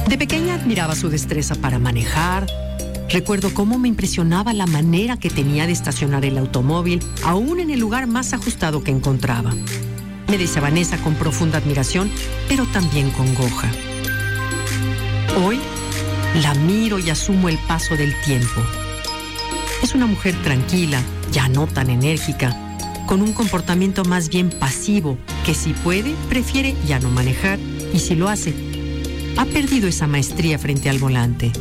De pequeña admiraba su destreza para manejar. Recuerdo cómo me impresionaba la manera que tenía de estacionar el automóvil, aún en el lugar más ajustado que encontraba. Me dice Vanessa con profunda admiración, pero también congoja. Hoy la miro y asumo el paso del tiempo. Es una mujer tranquila, ya no tan enérgica, con un comportamiento más bien pasivo, que si puede, prefiere ya no manejar, y si lo hace, ha perdido esa maestría frente al volante.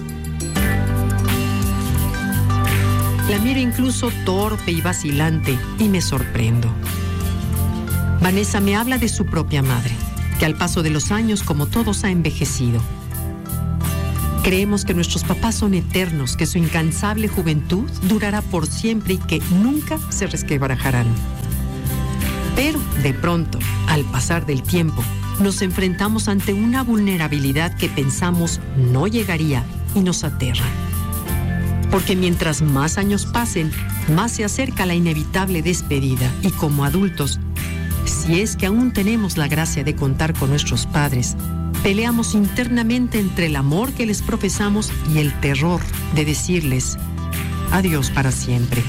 La miro incluso torpe y vacilante y me sorprendo. Vanessa me habla de su propia madre, que al paso de los años, como todos, ha envejecido. Creemos que nuestros papás son eternos, que su incansable juventud durará por siempre y que nunca se resquebrajarán. Pero, de pronto, al pasar del tiempo, nos enfrentamos ante una vulnerabilidad que pensamos no llegaría y nos aterra. Porque mientras más años pasen, más se acerca la inevitable despedida y como adultos, si es que aún tenemos la gracia de contar con nuestros padres, peleamos internamente entre el amor que les profesamos y el terror de decirles adiós para siempre.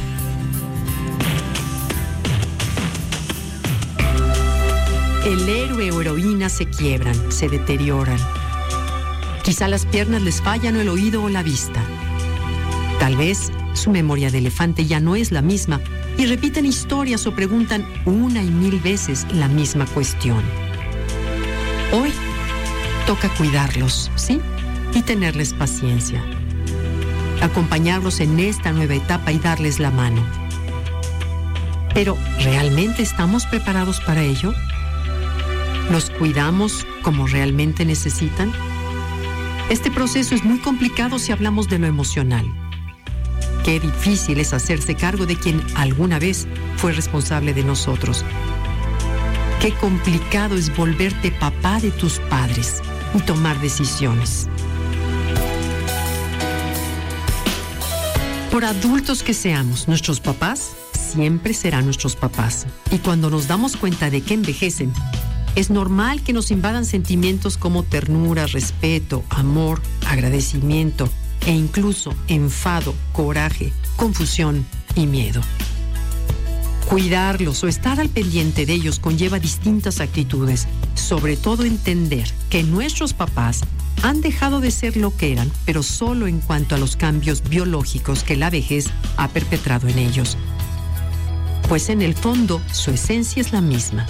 El héroe o heroína se quiebran, se deterioran. Quizá las piernas les fallan o el oído o la vista. Tal vez su memoria de elefante ya no es la misma y repiten historias o preguntan una y mil veces la misma cuestión. Hoy toca cuidarlos, ¿sí? Y tenerles paciencia. Acompañarlos en esta nueva etapa y darles la mano. Pero, ¿realmente estamos preparados para ello? ¿Los cuidamos como realmente necesitan? Este proceso es muy complicado si hablamos de lo emocional. Qué difícil es hacerse cargo de quien alguna vez fue responsable de nosotros. Qué complicado es volverte papá de tus padres y tomar decisiones. Por adultos que seamos, nuestros papás siempre serán nuestros papás. Y cuando nos damos cuenta de que envejecen, es normal que nos invadan sentimientos como ternura, respeto, amor, agradecimiento e incluso enfado, coraje, confusión y miedo. Cuidarlos o estar al pendiente de ellos conlleva distintas actitudes, sobre todo entender que nuestros papás han dejado de ser lo que eran, pero solo en cuanto a los cambios biológicos que la vejez ha perpetrado en ellos. Pues en el fondo, su esencia es la misma.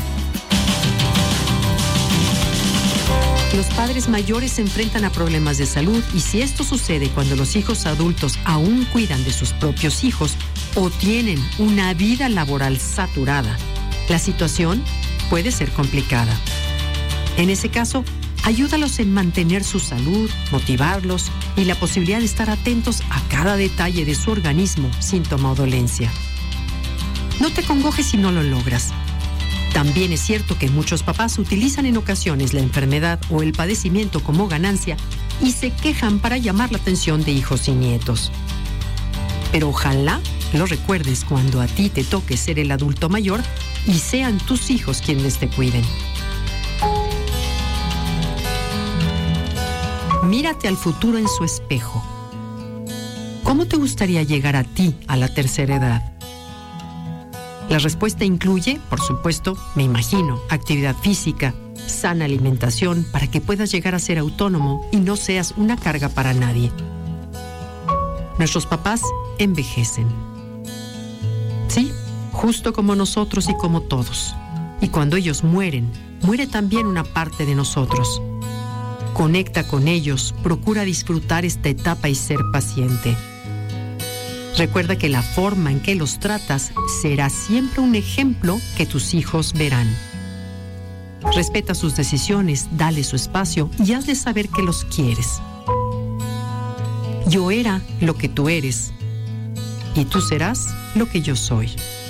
Los padres mayores se enfrentan a problemas de salud y si esto sucede cuando los hijos adultos aún cuidan de sus propios hijos o tienen una vida laboral saturada, la situación puede ser complicada. En ese caso, ayúdalos en mantener su salud, motivarlos y la posibilidad de estar atentos a cada detalle de su organismo, síntoma o dolencia. No te congojes si no lo logras. También es cierto que muchos papás utilizan en ocasiones la enfermedad o el padecimiento como ganancia y se quejan para llamar la atención de hijos y nietos. Pero ojalá lo recuerdes cuando a ti te toque ser el adulto mayor y sean tus hijos quienes te cuiden. Mírate al futuro en su espejo. ¿Cómo te gustaría llegar a ti a la tercera edad? La respuesta incluye, por supuesto, me imagino, actividad física, sana alimentación para que puedas llegar a ser autónomo y no seas una carga para nadie. Nuestros papás envejecen. Sí, justo como nosotros y como todos. Y cuando ellos mueren, muere también una parte de nosotros. Conecta con ellos, procura disfrutar esta etapa y ser paciente. Recuerda que la forma en que los tratas será siempre un ejemplo que tus hijos verán. Respeta sus decisiones, dale su espacio y hazle saber que los quieres. Yo era lo que tú eres y tú serás lo que yo soy.